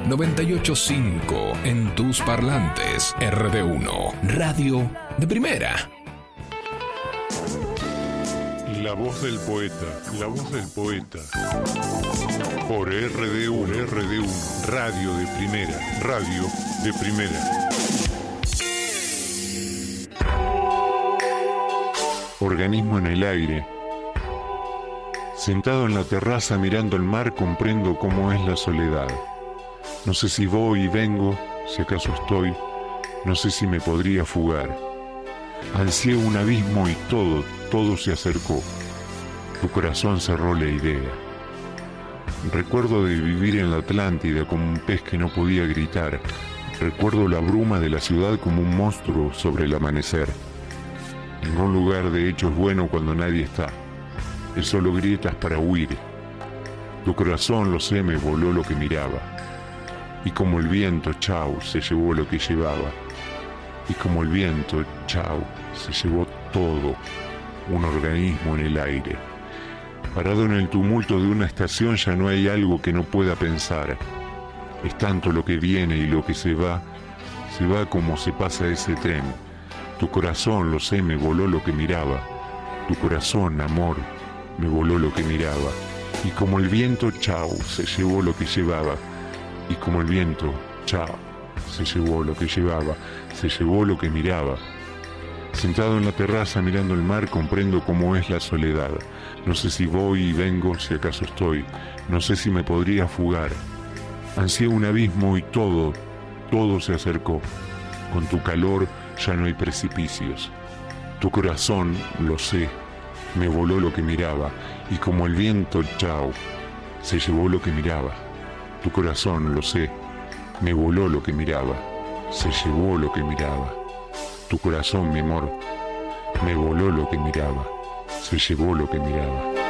98.5 en tus parlantes. RD1, radio de primera. La voz del poeta, la voz del poeta. Por RD1, radio de primera, radio de primera. Organismo en el aire. Sentado en la terraza mirando el mar comprendo cómo es la soledad. No sé si voy y vengo, si acaso estoy, no sé si me podría fugar. Ansié un abismo y todo se acercó. Tu corazón cerró la idea. Recuerdo de vivir en la Atlántida como un pez que no podía gritar. Recuerdo la bruma de la ciudad como un monstruo sobre el amanecer. Ningún lugar de hecho es bueno cuando nadie está. Es solo grietas para huir. Tu corazón, lo sé, me voló lo que miraba. Y como el viento, chau, se llevó lo que llevaba. Y como el viento, chau, se llevó todo, un organismo en el aire. Parado en el tumulto de una estación ya no hay algo que no pueda pensar. Es tanto lo que viene y lo que se va como se pasa ese tren. Tu corazón, lo sé, me voló lo que miraba. Tu corazón, amor, me voló lo que miraba. Y como el viento, chau, se llevó lo que llevaba. Y como el viento, chao, se llevó lo que llevaba, se llevó lo que miraba. Sentado en la terraza mirando el mar comprendo cómo es la soledad. No sé si voy y vengo, si acaso estoy, no sé si me podría fugar. Ansié un abismo y todo se acercó. Con tu calor ya no hay precipicios. Tu corazón, lo sé, me voló lo que miraba. Y como el viento, chao, se llevó lo que miraba. Tu corazón, lo sé, me voló lo que miraba, se llevó lo que miraba. Tu corazón, mi amor, me voló lo que miraba, se llevó lo que miraba.